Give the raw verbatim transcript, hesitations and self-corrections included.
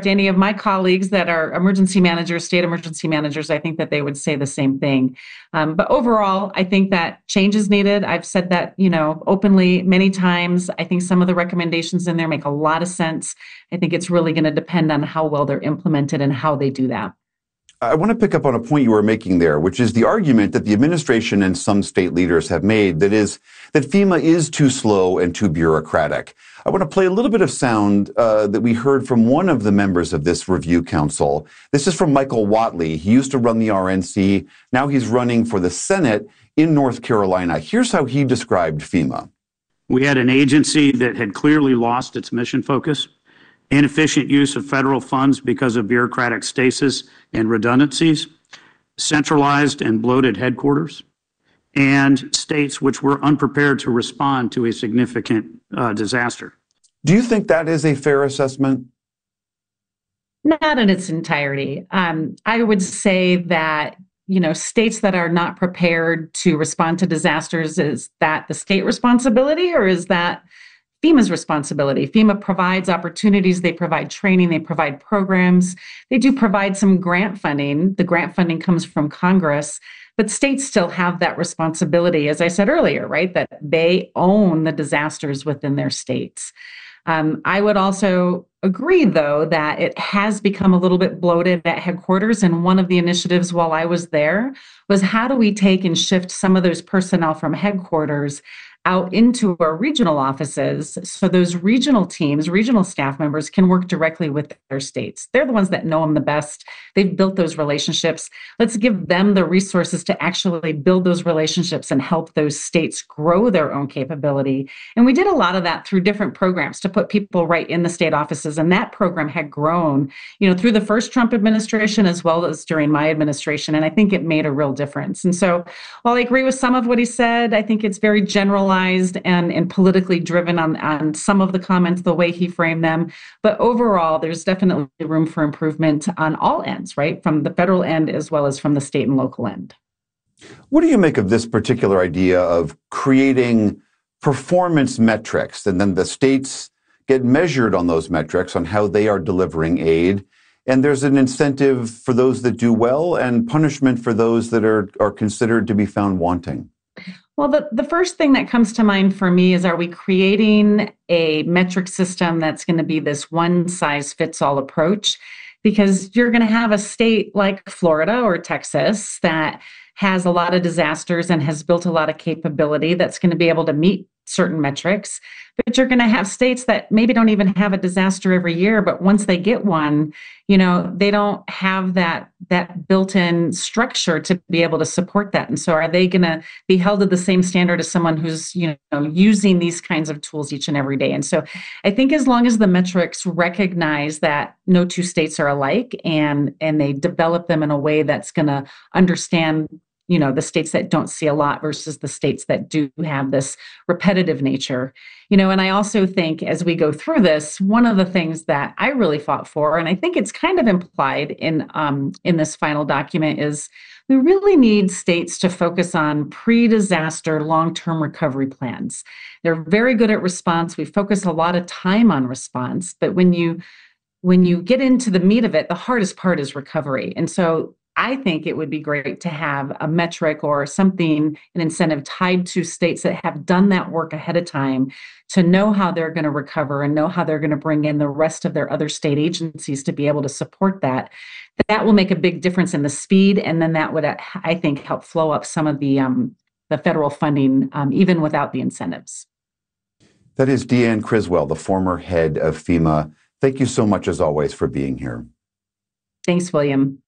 to any of my colleagues that are emergency managers, state emergency managers, I think that they would say the same thing. Um, but overall, I think that change is needed. I've said that, you know, openly many times. I think some of the recommendations in there make a lot of sense. I think it's really going to depend on how well they're implemented and how they do that. I want to pick up on a point you were making there, which is the argument that the administration and some state leaders have made that is that FEMA is too slow and too bureaucratic. I want to play a little bit of sound uh, that we heard from one of the members of this review council. This is from Michael Whatley. He used to run the R N C. Now he's running for the Senate in North Carolina. Here's how he described FEMA. We had an agency that had clearly lost its mission focus, inefficient use of federal funds because of bureaucratic stasis and redundancies, centralized and bloated headquarters, and states which were unprepared to respond to a significant uh, disaster. Do you think that is a fair assessment? Not in its entirety. Um, I would say that, you know, states that are not prepared to respond to disasters, is that the state responsibility or is that FEMA's responsibility? FEMA provides opportunities, they provide training, they provide programs, they do provide some grant funding. The grant funding comes from Congress, but states still have that responsibility, as I said earlier, right? That they own the disasters within their states. Um, I would also agree, though, that it has become a little bit bloated at headquarters. And one of the initiatives while I was there was how do we take and shift some of those personnel from headquarters out into our regional offices so those regional teams, regional staff members can work directly with their states. They're the ones that know them the best. They've built those relationships. Let's give them the resources to actually build those relationships and help those states grow their own capability. And we did a lot of that through different programs to put people right in the state offices. And that program had grown, you know, through the first Trump administration as well as during my administration. And I think it made a real difference. And so while I agree with some of what he said, I think it's very generalized and, and politically driven on, on some of the comments, the way he framed them. But overall, there's definitely room for improvement on all ends, right? From the federal end as well as from the state and local end. What do you make of this particular idea of creating performance metrics, and then the states get measured on those metrics on how they are delivering aid? And there's an incentive for those that do well and punishment for those that are, are considered to be found wanting. Well, the, the first thing that comes to mind for me is, are we creating a metric system that's going to be this one-size-fits-all approach? Because you're going to have a state like Florida or Texas that has a lot of disasters and has built a lot of capability that's going to be able to meet certain metrics. But you're going to have states that maybe don't even have a disaster every year, but once they get one, you know, they don't have that that built-in structure to be able to support that. And so are they going to be held to the same standard as someone who's, you know, using these kinds of tools each and every day? And so I think as long as the metrics recognize that no two states are alike and and they develop them in a way that's going to understand, you know, the states that don't see a lot versus the states that do have this repetitive nature. You know, and I also think as we go through this, one of the things that I really fought for, and I think it's kind of implied in um, in this final document, is we really need states to focus on pre-disaster long-term recovery plans. They're very good at response. We focus a lot of time on response, but when you when you get into the meat of it, the hardest part is recovery. And so I think it would be great to have a metric or something, an incentive tied to states that have done that work ahead of time to know how they're going to recover and know how they're going to bring in the rest of their other state agencies to be able to support that. That will make a big difference in the speed. And then that would, I think, help flow up some of the, um, the federal funding, um, even without the incentives. That is Deanne Criswell, the former head of FEMA. Thank you so much, as always, for being here. Thanks, William.